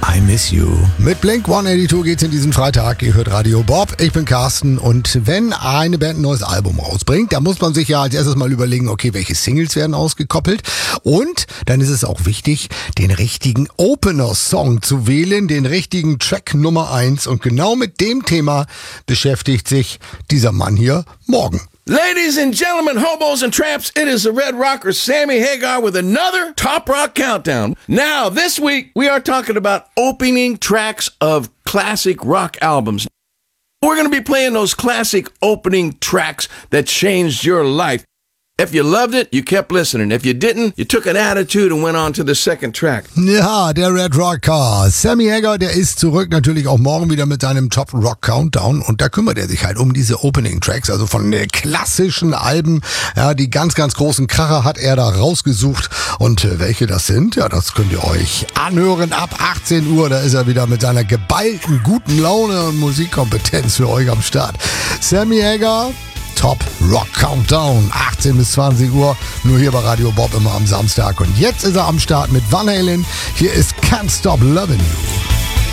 I Miss You. Mit Blink 182 geht's in diesen Freitag. Ihr hört Radio Bob. Ich bin Carsten. Und wenn eine Band ein neues Album rausbringt, da muss man sich ja als erstes mal überlegen, okay, welche Singles werden ausgekoppelt. Und dann ist es auch wichtig, den richtigen Opener-Song zu wählen, den richtigen Track Nummer 1. Und genau mit dem Thema beschäftigt sich dieser Mann hier morgen. Ladies and gentlemen, hobos and tramps, it is the Red Rocker Sammy Hagar with another Top Rock Countdown. Now, this week, we are talking about opening tracks of classic rock albums. We're going to be playing those classic opening tracks that changed your life. If you loved it, you kept listening. If you didn't, you took an attitude and went on to the second track. Ja, der Red Rocker. Sammy Hagar, der ist zurück natürlich auch morgen wieder mit seinem Top Rock Countdown. Und da kümmert er sich halt um diese Opening Tracks, also von klassischen Alben. Ja, die ganz, ganz großen Kracher hat er da rausgesucht. Und welche das sind, ja, das könnt ihr euch anhören ab 18 Uhr. Da ist er wieder mit seiner geballten guten Laune und Musikkompetenz für euch am Start. Sammy Hagar, Top Rock Countdown, 18 bis 20 Uhr, nur hier bei Radio Bob immer am Samstag. Und jetzt ist er am Start mit Van Halen. Hier ist Can't Stop Loving You.